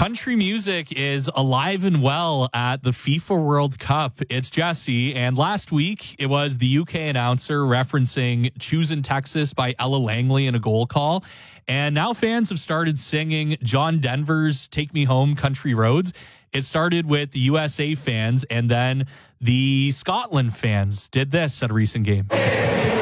Country music is alive and well at the FIFA World Cup. It's Jesse, and last week it was the UK announcer referencing Choosing Texas by Ella Langley in a goal call. And now fans have started singing John Denver's Take Me Home Country Roads. It started with the USA fans, and then the Scotland fans did this at a recent game.